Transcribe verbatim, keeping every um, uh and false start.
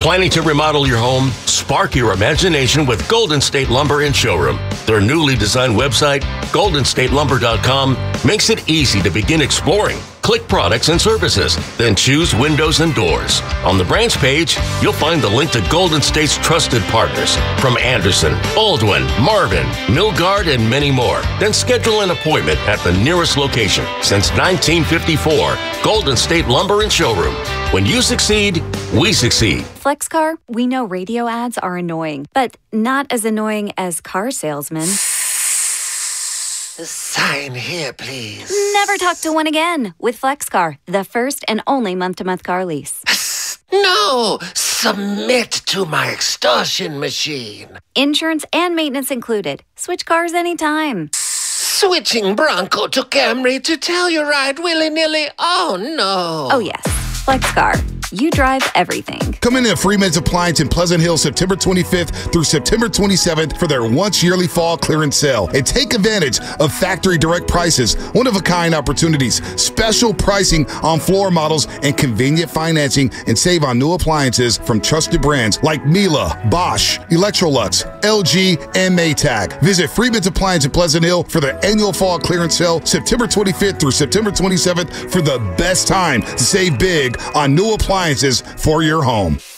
Planning to remodel your home? Spark your imagination with Golden State Lumber and Showroom. Their newly designed website, golden state lumber dot com, makes it easy to begin exploring. Click products and services, then choose windows and doors. On the branch page, you'll find the link to Golden State's trusted partners from Anderson, Baldwin, Marvin, Milgard, and many more. Then schedule an appointment at the nearest location. Since nineteen fifty-four, Golden State Lumber and Showroom. When you succeed, we succeed. FlexCar, we know radio ads are annoying, but not as annoying as car salesmen. Sign here, please. Never talk to one again with FlexCar, the first and only month-to-month car lease. No! Submit to my extortion machine. Insurance and maintenance included. Switch cars anytime. Switching Bronco to Camry to Telluride willy-nilly? Oh, no. Oh, yes. FlexCar. You drive everything. Come in to Freeman's Appliance in Pleasant Hill September twenty-fifth through September twenty-seventh for their once-yearly fall clearance sale. And take advantage of factory direct prices, one-of-a-kind opportunities, special pricing on floor models, and convenient financing, and save on new appliances from trusted brands like Miele, Bosch, Electrolux, L G, and Maytag. Visit Freeman's Appliance in Pleasant Hill for their annual fall clearance sale September twenty-fifth through September twenty-seventh for the best time to save big on new appliances for your home.